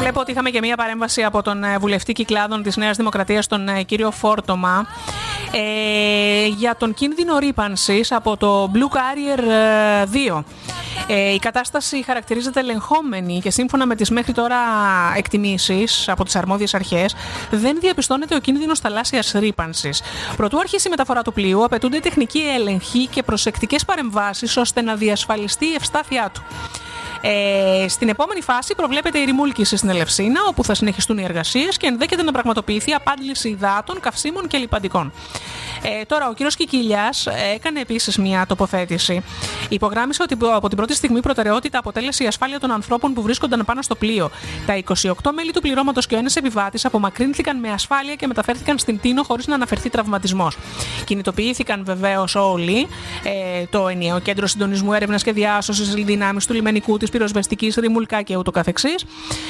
Βλέπω ότι είχαμε και μία παρέμβαση από τον βουλευτή Κυκλάδων της Νέας Δημοκρατίας, τον κύριο Φόρτωμα, για τον κίνδυνο ρύπανσης από το Blue Carrier 2. Η κατάσταση χαρακτηρίζεται ελεγχόμενη και σύμφωνα με τις μέχρι τώρα εκτιμήσεις από τις αρμόδιες αρχές δεν διαπιστώνεται ο κίνδυνος θαλάσσιας ρύπανσης. Προτού αρχίσει η μεταφορά του πλοίου, απαιτούνται τεχνικοί έλεγχοι και προσεκτικές παρεμβάσεις ώστε να διασφαλιστεί η ευστάθειά του. Στην επόμενη φάση προβλέπεται η ρημούλκηση στην Ελευσίνα, όπου θα συνεχιστούν οι εργασίες και ενδέχεται να πραγματοποιηθεί απάντληση υδάτων, καυσίμων και λιπαντικών. Τώρα, ο κύριος Κικίλιας έκανε επίσης μια τοποθέτηση. Υπογράμμισε ότι από την πρώτη στιγμή προτεραιότητα αποτέλεσε η ασφάλεια των ανθρώπων που βρίσκονταν πάνω στο πλοίο. Τα 28 μέλη του πληρώματος και ο ένας επιβάτης απομακρύνθηκαν με ασφάλεια και μεταφέρθηκαν στην Τίνο χωρίς να αναφερθεί τραυματισμός. Κινητοποιήθηκαν βεβαίως όλοι, το ενιαίο κέντρο συντονισμού έρευνας και διάσωσης, δυνάμεις του λιμενικού, της πυροσβεστικής, ρημουλκά και ούτω καθεξής.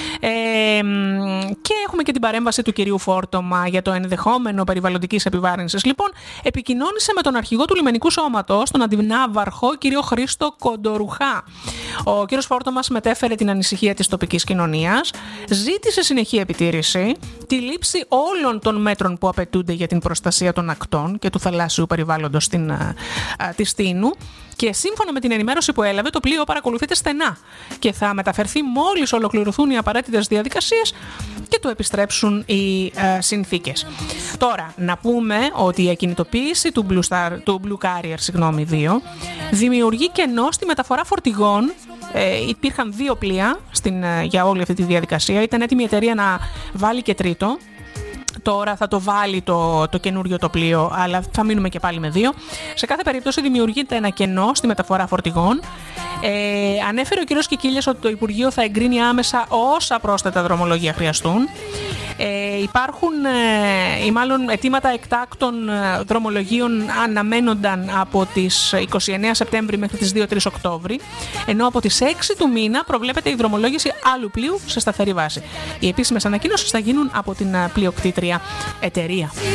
Και έχουμε και την παρέμβαση του κυρίου Φόρτωμα για το ενδεχόμενο περιβαλλοντικής επιβάρυνσης. Λοιπόν, επικοινώνησε με τον αρχηγό του λιμενικού σώματος, τον αντινάβαρχο κύριο Χρήστο Κοντορουχά. Ο κύριος Φόρτωμας μετέφερε την ανησυχία της τοπικής κοινωνίας, ζήτησε συνεχή επιτήρηση, τη λήψη όλων των μέτρων που απαιτούνται για την προστασία των ακτών και του θαλάσσιου περιβάλλοντος της Τίνου. Και σύμφωνα με την ενημέρωση που έλαβε, το πλοίο παρακολουθείται στενά και θα μεταφερθεί μόλις ολοκληρωθούν οι απαραίτητες διαδικασίες και του επιστρέψουν οι συνθήκες. Τώρα, να πούμε ότι η ακινητοποίηση του Blue Carrier 2 δημιουργεί κενό στη μεταφορά φορτηγών. Υπήρχαν 2 πλοία για όλη αυτή τη διαδικασία. Ήταν έτοιμη η εταιρεία να βάλει και τρίτο. Τώρα θα το βάλει το καινούριο το πλοίο, αλλά θα μείνουμε και πάλι με 2. Σε κάθε περίπτωση δημιουργείται ένα κενό στη μεταφορά φορτηγών. Ανέφερε ο κ. Κικίλιας ότι το Υπουργείο θα εγκρίνει άμεσα όσα πρόσθετα δρομολόγια χρειαστούν. Υπάρχουν ή μάλλον αιτήματα εκτάκτων δρομολογίων αναμένονταν από τις 29 Σεπτέμβρη μέχρι τις 2-3 Οκτώβρη, ενώ από τις 6 του μήνα προβλέπεται η δρομολόγηση άλλου πλοίου σε σταθερή βάση. Οι επίσημες ανακοίνωσεις θα γίνουν από την πλειοκτήτρια εταιρεία.